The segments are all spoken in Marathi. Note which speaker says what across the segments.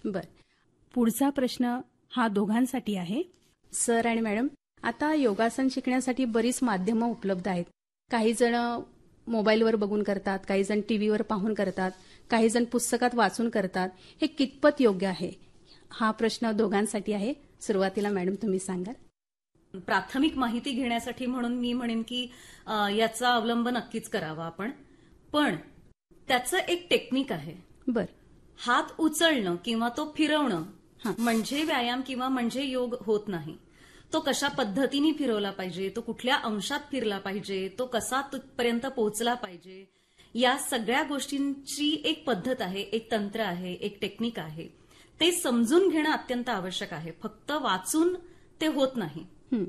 Speaker 1: बर. पुढचा प्रश्न हा दोघांसाठी आहे. सर आणि मॅडम, आता योगासन शिकण्यासाठी बरीच माध्यमं उपलब्ध आहेत. काही जण मोबाईलवर बघून करतात, काही जण टीव्हीवर पाहून करतात, काही जण पुस्तकात वाचून करतात. हे कितपत योग्य आहे? हा प्रश्न दोघांसाठी आहे. सुरुवातीला मॅडम तुम्ही सांगाल.
Speaker 2: प्राथमिक माहिती घेण्यासाठी म्हणून मी म्हणेन की याचा अवलंब नक्कीच करावा आपण. पण त्याचं एक टेक्निक आहे.
Speaker 1: बर.
Speaker 2: हात उचलणं किंवा तो फिरवणं म्हणजे व्यायाम किंवा म्हणजे योग होत नाही. तो कशा पद्धतीने फिरवला पाहिजे, तो कुठल्या अंशात फिरला पाहिजे, तो कसा तिथपर्यंत पोहोचला पाहिजे, या सगळ्या गोष्टींची एक पद्धत आहे, एक तंत्र आहे, एक टेक्निक आहे. ते समजून घेणं अत्यंत आवश्यक आहे. फक्त वाचून ते होत नाही.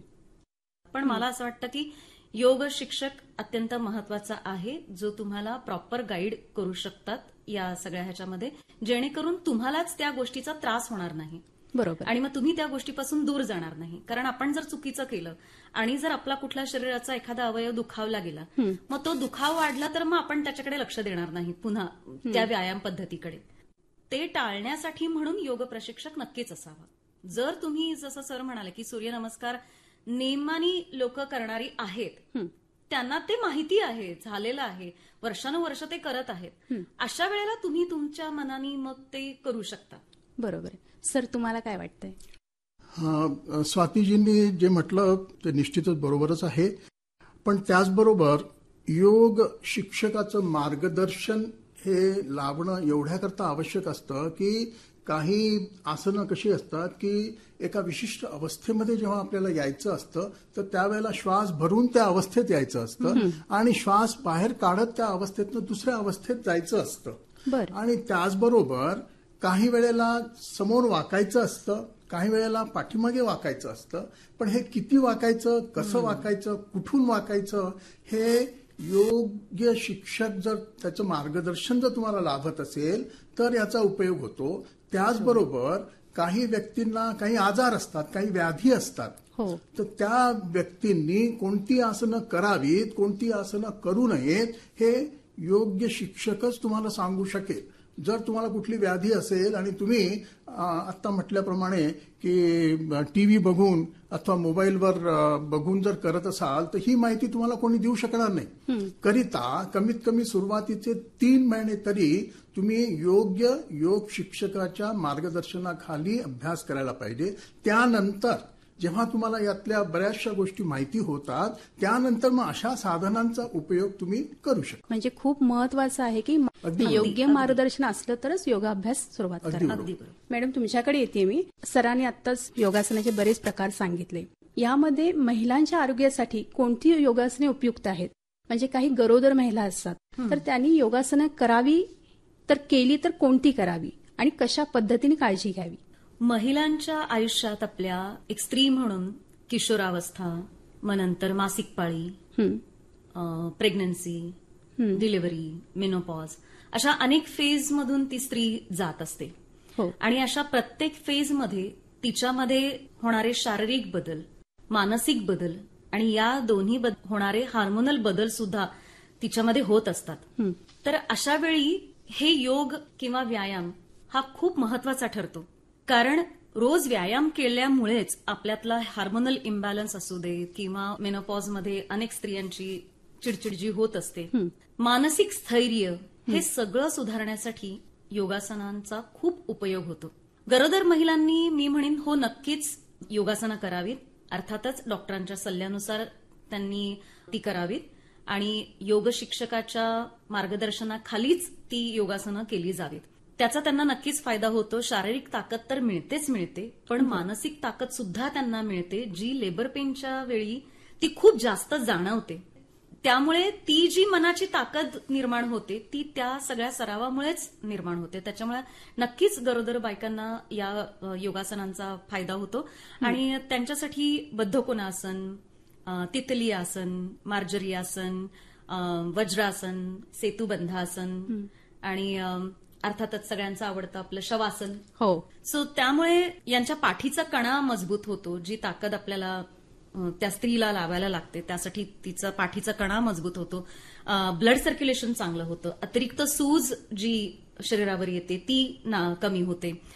Speaker 2: पण मला असं वाटतं की योग शिक्षक अत्यंत महत्वाचा आहे, जो तुम्हाला प्रॉपर गाईड करू शकतात या सगळ्या ह्याच्यामध्ये, जेणेकरून तुम्हालाच त्या गोष्टीचा त्रास होणार नाही.
Speaker 1: बरोबर.
Speaker 2: आणि मग तुम्ही त्या गोष्टीपासून दूर जाणार नाही. कारण आपण जर चुकीचं केलं आणि जर आपला कुठल्या शरीराचा एखादा अवयव दुखावला गेला, मग तो दुखाव वाढला तर मग आपण त्याच्याकडे लक्ष देणार नाही पुन्हा त्या व्यायाम पद्धतीकडे. ते टाळण्यासाठी म्हणून योग प्रशिक्षक नक्कीच असावा. जर तुम्ही जसं सर म्हणाले की सूर्यनमस्कार नेमानी लोक करणारी आहेत, त्यांना ते माहिती आहे, झालेलं आहे, वर्षानुवर्ष ते करत आहेत, अशा वेळेला तुम्ही तुमच्या मनाने मग ते करू शकता.
Speaker 1: बरोबर. सर, तुम्हाला काय वाटतंय?
Speaker 3: स्वातीजींनी जे म्हटलं ते निश्चितच बरोबरच आहे. पण त्याचबरोबर योग शिक्षकाचं मार्गदर्शन हे लाभणं एवढ्याकरता आवश्यक असतं की काही आसनं कशी असतात की एका विशिष्ट अवस्थेमध्ये जेव्हा आपल्याला यायचं असतं तर त्यावेळेला श्वास भरून त्या अवस्थेत यायचं असतं आणि श्वास बाहेर काढत त्या अवस्थेतनं दुसऱ्या अवस्थेत जायचं असतं. आणि त्याचबरोबर काही वेळेला समोर वाकायचं असतं, काही वेळेला पाठीमागे वाकायचं असतं. पण हे किती वाकायचं, कसं वाकायचं, कुठून वाकायचं, हे योग्य शिक्षक जर त्याचं मार्गदर्शन जर तुम्हाला लाभत असेल तर याचा उपयोग होतो. त्याचबरोबर काही व्यक्तींना काही आजार असतात, काही व्याधी असतात, तर त्या व्यक्तींनी कोणती आसनं करावीत, कोणती आसनं करू नयेत, हे योग्य शिक्षकच तुम्हाला सांगू शकेल. जर तुम्हाला कुठली व्याधी असेल आणि तुम्ही आत्ता म्हटल्याप्रमाणे की टीव्ही बघून अथवा मोबाईलवर बघून जर करत असाल तर ही माहिती तुम्हाला कोणी देऊ शकणार नाही. करिता कमीत कमी सुरुवातीचे 3 महिने तरी तुम्ही योग्य योग शिक्षकाच्या मार्गदर्शनाखाली अभ्यास करायला पाहिजे. त्यानंतर जेव्हा तुम्हाला यातल्या बऱ्याचशा गोष्टी माहिती होतात त्यानंतर मग अशा साधनांचा उपयोग तुम्ही करू शकता.
Speaker 1: म्हणजे खूप महत्वाचं आहे की योग्य मार्गदर्शन असलं तरच योगाभ्यास सुरुवात करा. मॅडम, तुमच्याकडे येते मी. सरांनी आत्ताच योगासनाचे बरेच प्रकार सांगितले. यामध्ये महिलांच्या आरोग्यासाठी कोणती योगासने उपयुक्त आहेत? म्हणजे काही गरोदर महिला असतात तर त्यांनी योगासनं करावी तर केली तर कोणती करावी आणि कशा पद्धतीने काळजी घ्यावी?
Speaker 2: महिलांच्या आयुष्यात आपल्या एक स्त्री म्हणून किशोरावस्था, मग नंतर मासिक पाळी, प्रेग्नन्सी, डिलिव्हरी, मेनोपॉज, अशा अनेक फेजमधून ती स्त्री जात असते. आणि अशा प्रत्येक फेजमध्ये तिच्यामध्ये होणारे शारीरिक बदल, मानसिक बदल आणि या दोन्ही होणारे हार्मोनल बदल सुद्धा तिच्यामध्ये होत असतात. तर अशा वेळी हे योग किंवा व्यायाम हा खूप महत्वाचा ठरतो. कारण रोज व्यायाम केल्यामुळेच आपल्यातला हार्मोनल इम्बॅलन्स असू दे किंवा मेनोपॉजमध्ये अनेक स्त्रियांची चिडचिड जी होत असते, मानसिक स्थैर्य, हे सगळं सुधारण्यासाठी योगासनांचा खूप उपयोग होतो. गरोदर महिलांनी मी म्हणेन नक्कीच योगासनं करावीत. अर्थातच डॉक्टरांच्या सल्ल्यानुसार त्यांनी ती करावीत आणि योग शिक्षकाच्या मार्गदर्शनाखालीच ती योगासनं केली जावीत. त्याचा त्यांना नक्कीच फायदा होतो. शारीरिक ताकद तर मिळतेच मिळते, पण मानसिक ताकद सुद्धा त्यांना मिळते, जी लेबर पेनच्या वेळी ती खूप जास्त जाणवते. त्यामुळे ती जी मनाची ताकद निर्माण होते ती त्या सगळ्या सरावामुळेच निर्माण होते. त्याच्यामुळे नक्कीच गरोदर बायकांना या योगासनांचा फायदा होतो. आणि त्यांच्यासाठी बद्धकोनासन, तितली आसन, मार्जरी आसन, वज्रासन, सेतुबंधासन आणि अर्थातच सगळ्यांचं आवडतं आपलं शवासन. सो त्यामुळे यांच्या पाठीचा कणा मजबूत होतो. जी ताकद आपल्याला त्या स्त्रीला लावायला लागते त्यासाठी तिचा पाठीचा कणा मजबूत होतो. ब्लड सर्क्युलेशन चांगलं होतं. अतिरिक्त सूज जी शरीरावर येते ती कमी होते.